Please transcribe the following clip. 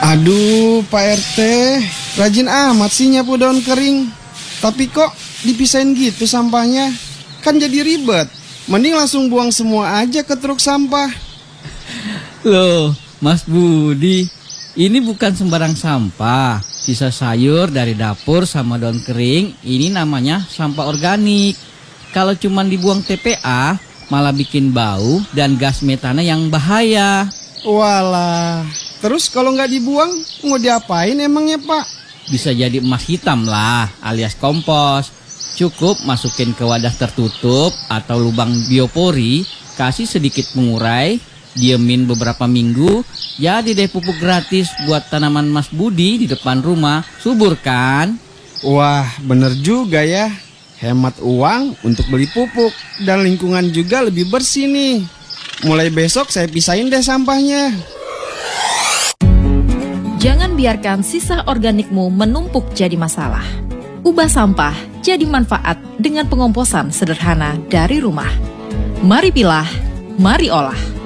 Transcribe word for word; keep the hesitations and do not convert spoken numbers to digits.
Aduh, Pak R T, rajin amat sih nyapu daun kering. Tapi kok dipisahin gitu sampahnya? Kan jadi ribet. Mending langsung buang semua aja ke truk sampah. Loh, Mas Budi, ini bukan sembarang sampah. Sisa sayur dari dapur sama daun kering, ini namanya sampah organik. Kalau cuma dibuang T P A, malah bikin bau dan gas metana yang bahaya. Walah, terus kalau nggak dibuang, mau diapain emangnya, Pak? Bisa jadi emas hitam lah, alias kompos. Cukup masukin ke wadah tertutup atau lubang biopori, kasih sedikit pengurai, diemin beberapa minggu, jadi deh pupuk gratis buat tanaman Mas Budi di depan rumah. Subur kan? Wah, bener juga ya. Hemat uang untuk beli pupuk, dan lingkungan juga lebih bersih nih. Mulai besok saya pisahin deh sampahnya. Jangan biarkan sisa organikmu menumpuk jadi masalah. Ubah sampah jadi manfaat dengan pengomposan sederhana dari rumah. Mari pilah, mari olah.